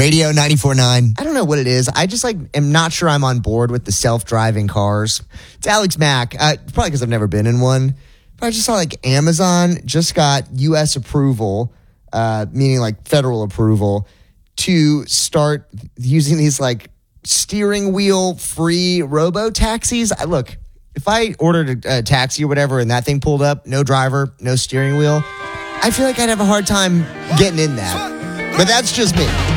Radio 94.9. I don't know what it is. I just am not sure I'm on board with the self-driving cars. It's Alex Mack. Probably because I've never been in one. But I just saw Amazon just got U.S. approval, meaning federal approval, to start using these steering wheel free robo taxis. Look, if I ordered a taxi or whatever and that thing pulled up, no driver, no steering wheel, I feel like I'd have a hard time getting in that. But that's just me.